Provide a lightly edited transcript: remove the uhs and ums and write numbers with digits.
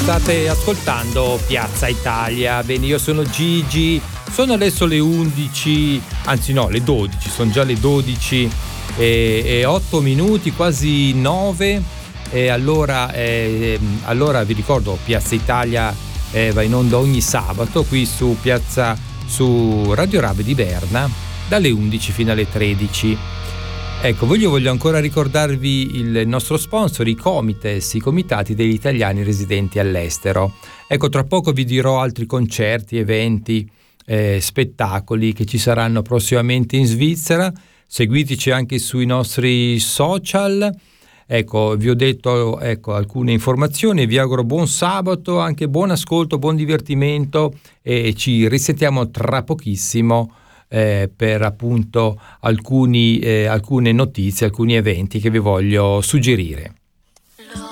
State ascoltando Piazza Italia. Bene, io sono Gigi, sono adesso le 11, anzi no, le 12, sono già le 12 e 8 minuti, quasi 9. E allora vi ricordo, Piazza Italia va in onda ogni sabato qui su Radio Rave di Berna dalle 11 fino alle 13. Ecco, io voglio ancora ricordarvi il nostro sponsor, i Comites, i comitati degli italiani residenti all'estero. Ecco, tra poco vi dirò altri concerti, eventi, spettacoli che ci saranno prossimamente in Svizzera. Seguiteci anche sui nostri social. Ecco, vi ho detto alcune informazioni, vi auguro buon sabato, anche buon ascolto, buon divertimento e ci risentiamo tra pochissimo per appunto alcune notizie, alcuni eventi che vi voglio suggerire.